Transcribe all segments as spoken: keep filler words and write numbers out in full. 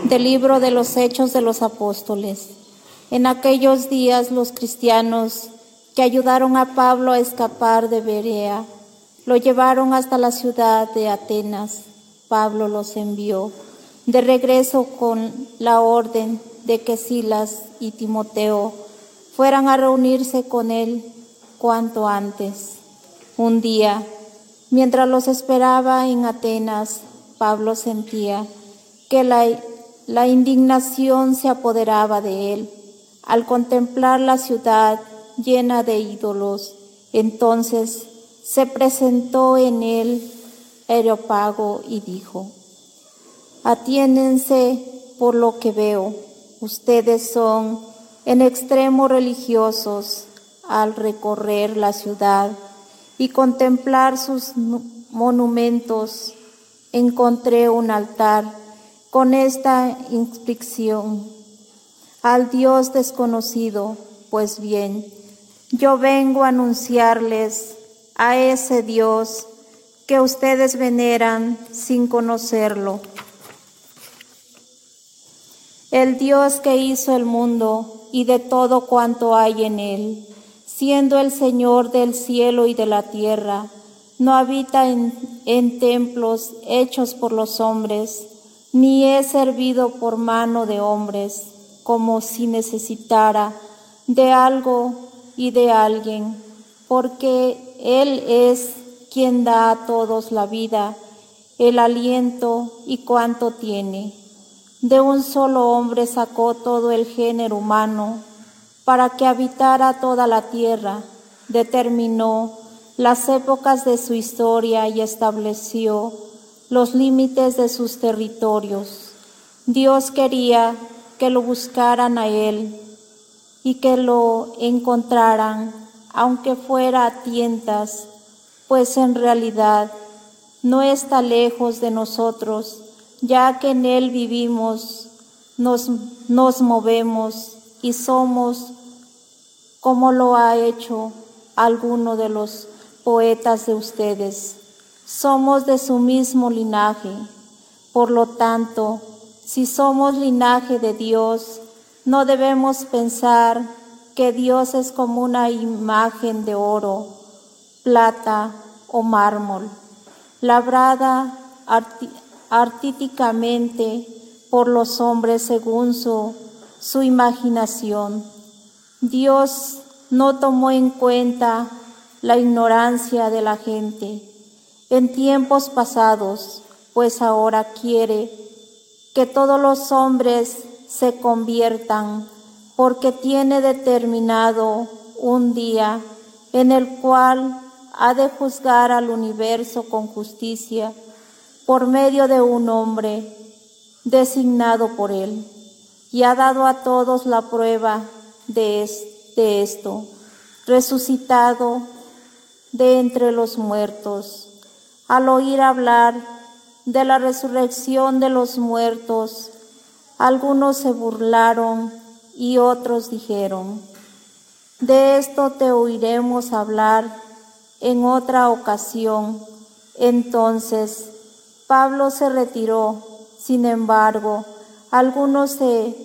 Del libro de los Hechos de los Apóstoles. En aquellos días los cristianos que ayudaron a Pablo a escapar de Berea lo llevaron hasta la ciudad de Atenas. Pablo los envió de regreso con la orden de que Silas y Timoteo fueran a reunirse con él cuanto antes. Un día, mientras los esperaba en Atenas, Pablo sentía que la, la indignación se apoderaba de él al contemplar la ciudad llena de ídolos. Entonces se presentó en él Areópago y dijo: Atiéndense por lo que veo. Ustedes son en extremo religiosos. Al recorrer la ciudad y contemplar sus monumentos, encontré un altar con esta inscripción: al Dios desconocido. Pues bien, yo vengo a anunciarles a ese Dios que ustedes veneran sin conocerlo. El Dios que hizo el mundo y de todo cuanto hay en él, siendo el Señor del cielo y de la tierra, no habita en, en templos hechos por los hombres, ni es servido por mano de hombres, como si necesitara de algo y de alguien, porque Él es quien da a todos la vida, el aliento y cuanto tiene. De un solo hombre sacó todo el género humano, para que habitara toda la tierra. Determinó las épocas de su historia y estableció los límites de sus territorios. Dios quería que lo buscaran a Él y que lo encontraran, aunque fuera a tientas, pues en realidad no está lejos de nosotros, ya que en Él vivimos, nos, nos movemos y somos, como lo ha hecho alguno de los poetas de ustedes. Somos de su mismo linaje. Por lo tanto, si somos linaje de Dios, no debemos pensar que Dios es como una imagen de oro, plata o mármol, labrada arti- artísticamente por los hombres según su su imaginación. Dios no tomó en cuenta la ignorancia de la gente en tiempos pasados, pues ahora quiere que todos los hombres se conviertan, porque tiene determinado un día en el cual ha de juzgar al universo con justicia por medio de un hombre designado por él. Y ha dado a todos la prueba de, es, de esto, resucitado de entre los muertos. Al oír hablar de la resurrección de los muertos, algunos se burlaron y otros dijeron: de esto te oiremos hablar en otra ocasión. Entonces Pablo se retiró. Sin embargo, algunos se,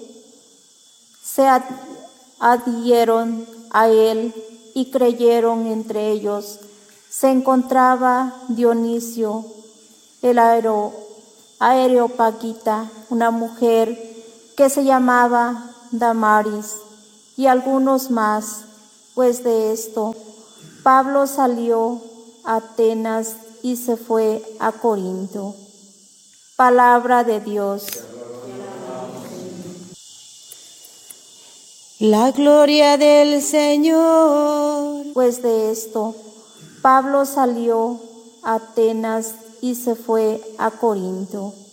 se adhirieron a él y creyeron. Entre ellos se encontraba Dionisio, el aero, Areopagita, una mujer que se llamaba Damaris, y algunos más. Pues de esto, Pablo salió a Atenas y se fue a Corinto. Palabra de Dios. La gloria del Señor. Pues de esto, Pablo salió a Atenas y se fue a Corinto.